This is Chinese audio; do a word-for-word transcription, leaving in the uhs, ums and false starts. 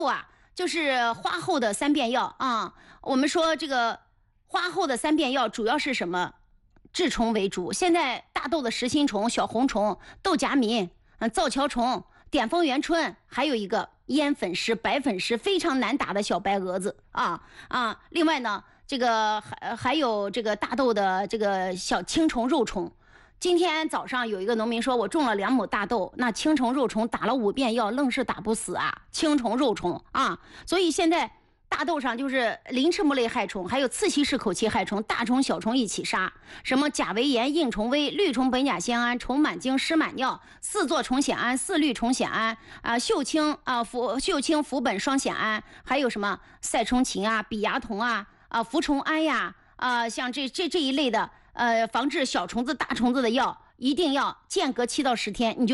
啊，就是花后的三变药啊。我们说这个花后的三变药主要是什么？治虫为主。现在大豆的实心虫、小红虫、豆荚敏、嗯、皂壳虫、点风元春，还有一个烟粉虱、白粉虱，非常难打的小白蛾子啊啊！另外呢，这个还还有这个大豆的这个小青虫、肉虫。今天早上有一个农民说，我种了两亩大豆，那青虫、肉虫打了五遍药，愣是打不死啊！青虫、肉虫啊，所以现在大豆上就是鳞翅目类害虫，还有刺吸式口器害虫，大虫小虫一起杀。什么甲维炎、硬虫危、绿虫苯甲酰胺、虫满精、湿满尿、四座虫酰胺、四氯虫酰胺啊、锈青啊、氟锈青氟苯双酰胺，还有什么赛虫禽啊、比蚜酮啊、啊氟虫胺呀啊，像这这这一类的呃防治小虫子、大虫子的药，一定要间隔七到十天，你就。